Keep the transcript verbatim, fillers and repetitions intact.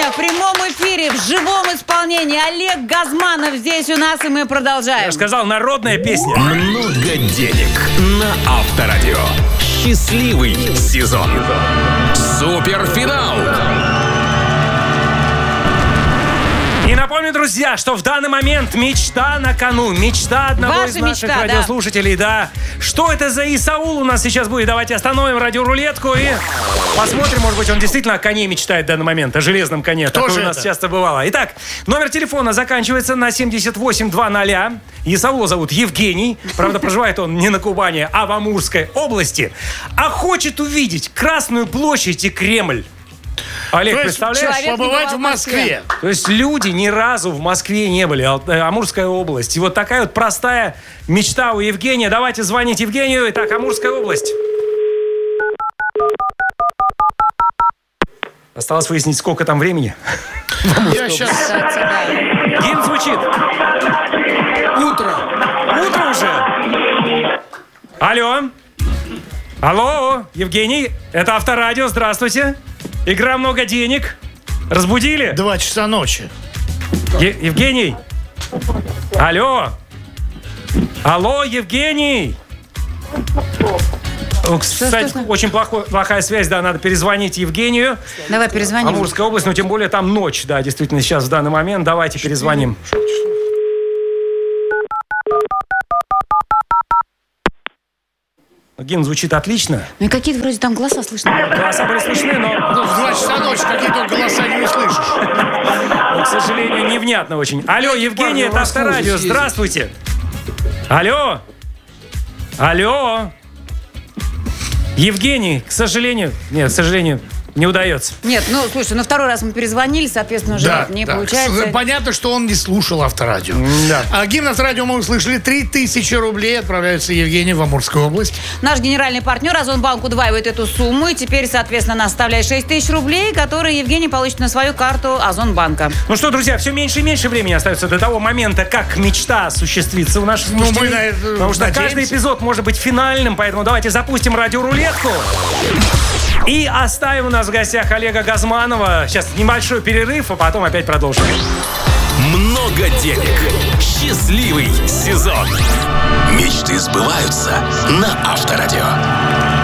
в прямом эфире, в живом исполнении. Олег Газманов здесь у нас, и мы продолжаем. Я же сказал, народная песня. Много денег на Авторадио. Счастливый сезон. Суперфинал. И напомню, друзья, что в данный момент мечта на кону. Мечта одного Ваша из наших мечта, радиослушателей, да. да. Что это за Исаул у нас сейчас будет? Давайте остановим радиорулетку и посмотрим, может быть, он действительно о коне мечтает в данный момент, о железном коне. Кто Такое у нас это? часто бывало. Итак, номер телефона заканчивается на семьдесят восемь двадцать. Исаула зовут Евгений. Правда, проживает он не на Кубани, а в Амурской области. А хочет увидеть Красную площадь и Кремль. Олег, То есть представляешь? человек побывать не в бывал в Москве. То есть люди ни разу в Москве не были. Ал- э, Амурская область. И вот такая вот простая мечта у Евгения. Давайте звонить Евгению. Итак, Амурская область. Осталось выяснить, сколько там времени. Я сейчас... Кстати, да. Гимн звучит. Утро. Утро уже. Алло. Алло, Евгений. Это Авторадио. Здравствуйте. Игра «Много денег». Разбудили? Два часа ночи. Е- Евгений. Алло. Алло, Евгений. О, Кстати, что? очень плохо, плохая связь, да, надо перезвонить Евгению. Давай перезвоним. Амурская область, но тем более там ночь, да, действительно, сейчас в данный момент. Давайте перезвоним. Гимн звучит отлично. Ну и какие-то вроде там голоса слышно. Голоса были слышны, но, Ну, в два часа ночи какие только голоса не услышишь. но, к сожалению, невнятно очень. Алло, Евгений, это Авторадио. Здравствуйте. Алло. Алло. Евгений, к сожалению... Нет, к сожалению, не удается. Нет, ну, слушай, на второй раз мы перезвонили, соответственно, уже Да, не да. получается. Понятно, что он не слушал Авторадио. Да. А гимн Авторадио мы услышали. Три тысячи рублей отправляются Евгений в Амурскую область. Наш генеральный партнер Озонбанк удваивает эту сумму, и теперь, соответственно, нас оставляет шесть тысяч рублей, которые Евгений получит на свою карту Озонбанка. Ну что, друзья, все меньше и меньше времени остается до того момента, как мечта осуществится у наших Ну, мы слушателей. на это Потому что надеемся. каждый эпизод может быть финальным, поэтому давайте запустим радиорулетку. И оставим у нас в гостях Олега Газманова. Сейчас небольшой перерыв, а потом опять продолжим. Много денег. Счастливый сезон. Мечты сбываются на Авторадио.